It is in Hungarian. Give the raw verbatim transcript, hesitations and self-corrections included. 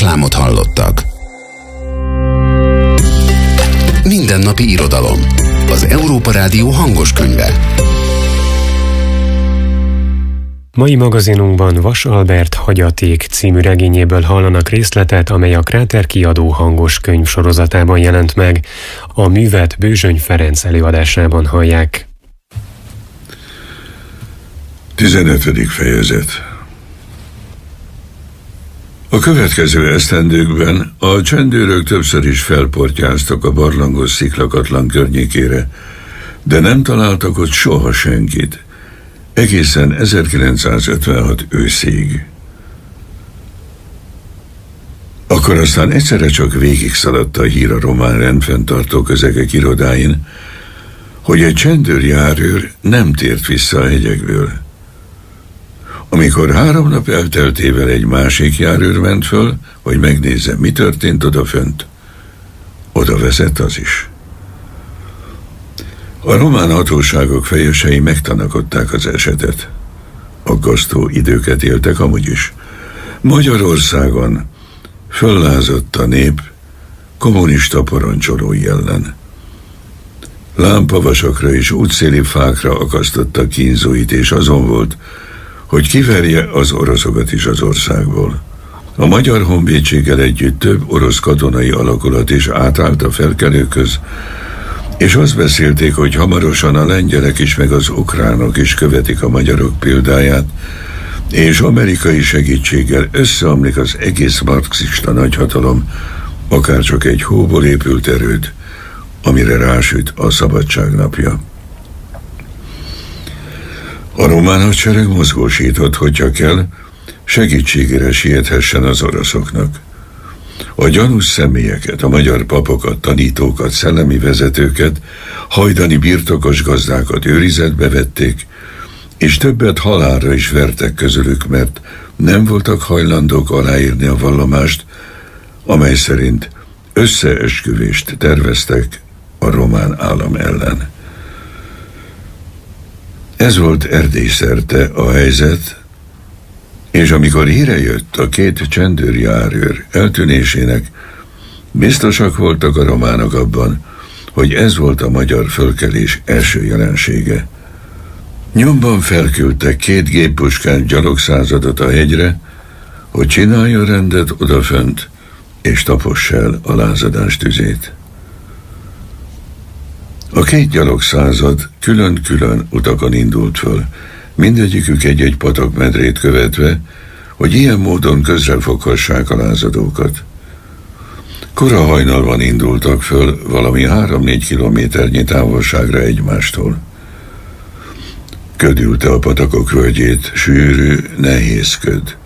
Reklámot hallottak. Mindennapi irodalom. Az Európa Rádió hangos könyve. Mai magazinunkban Vas Albert Hagyaték című regényéből hallanak részletet, amely a Kráter kiadó hangos könyv sorozatában jelent meg. A művet Bőzsöny Ferenc előadásában hallják. tizenötödik fejezet. A következő esztendőkben a csendőrök többször is felportyáztak a barlangos sziklakatlan környékére, de nem találtak ott soha senkit, egészen ezerkilencszázötvenhat őszig. Akkor aztán egyszerre csak végig szaladt a hír a román rendfenntartó közegek irodáin, hogy egy csendőrjárőr nem tért vissza a hegyekből. Amikor három nap elteltével egy másik járőr ment föl, hogy megnézze, mi történt odafönt, oda vezet az is. A román hatóságok fejesei megtanakodták az esetet. Aggasztó időket éltek amúgy is. Magyarországon föllázott a nép kommunista parancsolói ellen. Lámpavasakra és útszéli fákra akasztotta kínzóit, és azon volt, hogy kiverje az oroszokat is az országból. A magyar honvédséggel együtt több orosz katonai alakulat is átállt a felkelőköz, és azt beszélték, hogy hamarosan a lengyelek is meg az ukránok is követik a magyarok példáját, és amerikai segítséggel összeomlik az egész marxista nagyhatalom, akárcsak egy hóból épült erőd, amire rásüt a szabadság napja. A román hadsereg mozgósított, hogyha kell, segítségére siethessen az oroszoknak. A gyanús személyeket, a magyar papokat, tanítókat, szellemi vezetőket, hajdani birtokos gazdákat őrizetbe vették, és többet halálra is vertek közülük, mert nem voltak hajlandók aláírni a vallomást, amely szerint összeesküvést terveztek a román állam ellen. Ez volt Erdély szerte a helyzet, és amikor híre jött a két csendőrjárőr eltűnésének, biztosak voltak a románok abban, hogy ez volt a magyar fölkelés első jelensége. Nyomban felküldtek két géppuskás gyalogszázadot a hegyre, hogy csinálja rendet odafönt, és tapossa el a lázadás tüzét. A két gyalogszázad külön-külön utakon indult föl, mindegyikük egy-egy patakmedrét követve, hogy ilyen módon közrefoghassák a lázadókat. Kora hajnalban indultak föl valami három-négy kilométernyi távolságra egymástól. Köd ülte a patakok völgyét, sűrű, nehéz köd.